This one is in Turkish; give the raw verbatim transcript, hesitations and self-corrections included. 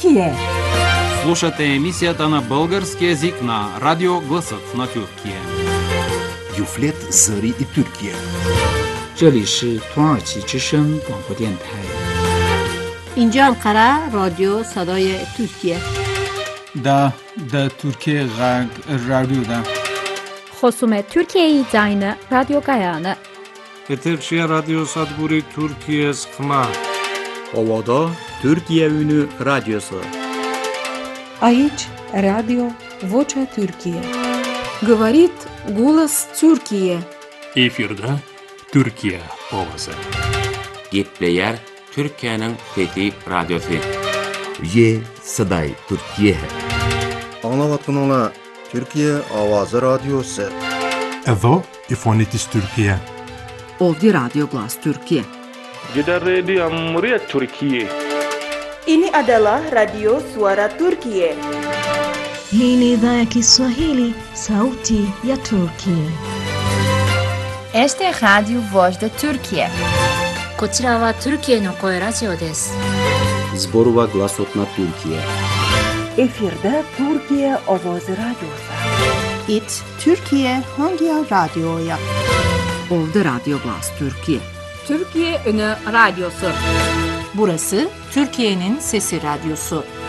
Тюркия. Слушате емисията на български език на Радио Гласът на Тюркия. Юфлет Зари и Тюркия. 这里是土耳其之声广播电台。 اینجا انقره رادیو صدای ترکیه. دا دا ترکیه غرب رادیو دا. خصوم ترکیه زاین رادیو گایانه. Eterçiye Radyo Sadburi Türkiye Sıkma. Ovada Türkiye Ünü Radyosu. Aici Radio Vocea Türkiye. Говорит голос Türkiye. Efirde Türkiye ovası. Gepleyer Türkiye'nin Fethi Radyosu. Ye Saday Türkiye. Anlavatın ola Türkiye Avazı Radyosu. Evo İfonitis Türkiye. Ovdje Radio Glas Türkiye. Jeddah Radio Muria Türkiye. Ini adalah Radio Suara Turkiye. Hii ni idhaa ya Kiswahili, Sauti ya Turkiye. Este é Radio Voz da Turkiye. こちらはトルキエの声ラジオです。 Zborova Glasot na Türkiye. Efirde Türkiye Ovozi Radyosu. It Türkiye Hangi Radyo'ya? Ovdje Radio Glas Türkiye. Türkiye Ünü Radyosu. Burası Türkiye'nin Sesi Radyosu.